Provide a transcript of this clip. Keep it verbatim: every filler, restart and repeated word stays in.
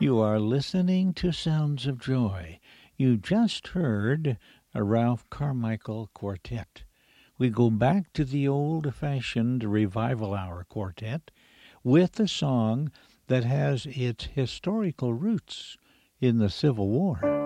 You are listening to Sounds of Joy. You just heard a Ralph Carmichael quartet. We go back to the old-fashioned Revival Hour quartet with a song that has its historical roots in the Civil War.